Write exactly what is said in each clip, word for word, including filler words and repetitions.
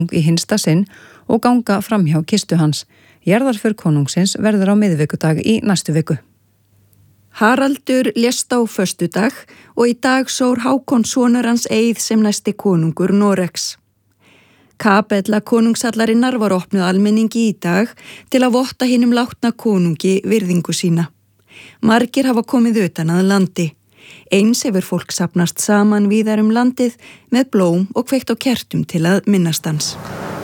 í hinsta sinn og ganga framhjá kistu hans. Jarðarför konungsins verður á miðvikudag í næstu viku. Haraldur lést á föstudag og í dag sór Hákon sonur hans eið sem næsti konungur Noregs. Kapella konungshallarinnar var opnuð almenningi í dag til að votta hinum látna konungi virðingu sína. Margir hafa komið utan að landi. Eins hefur fólk safnast saman víðar um landið með blóm og kveikt á kertum til að minnast hans.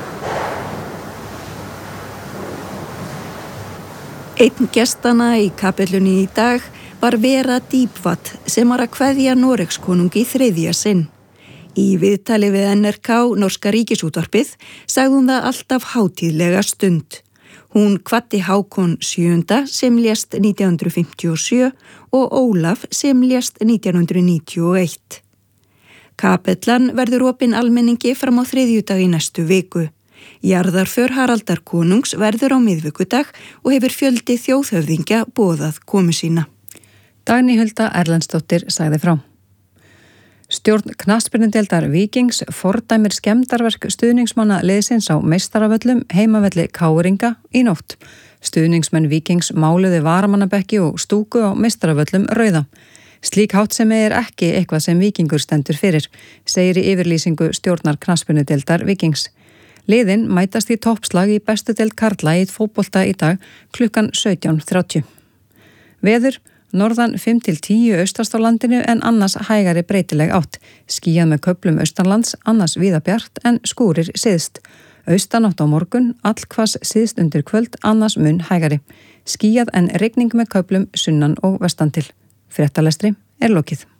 Einn gestanna í kapellunni í dag var Vera Dýpvatt sem var að kveðja Noregskonungi í þriðja sinn. Í viðtali við N R K, Norska Ríkisútvarpið, sagði hún það alltaf hátíðlega stund. Hún kvaddi Hákon sjöunda sem lést nítján hundruð fimmtíu og sjö og Ólaf sem lést nítján hundruð níutíu og eitt. Kapellan verður opin almenningi fram á þriðjudag í næstu viku. Jarðarför Haraldar konungs verður á miðvikudag og hefur fjöldi þjóðhöfðingja boðað komu sína. Dagný Hulda Erlendsdóttir sagði frá. Stjórn knattspyrnudeildar Víkings fordæmir skemmdarverk stuðningsmanna liðsins á meistaravöllum heimavelli Káringa í nótt. Stuðningsmenn Víkings máluði varamannabekki og stúku á meistaravöllum rauða. Slík háttsemi er ekki eitthvað sem Víkingur stendur fyrir, segir í yfirlýsingu stjórnar knattspyrnudeildar Víkings. Liðin mætast í toppslag í bestu deild karla í fótbolta í dag klukkan sautján þrjátíu. Veður norðan fimm til tíu austast á landinu en annars hægari breytileg átt. Skýjað með köflum austanlands, annars víða bjart en skúrir syðst. Austanátt á morgun, allhvass syðst undir kvöld, annars mun hægari. Skýjað en rigning með köflum sunnan og vestan til. Fréttalestri er lokið.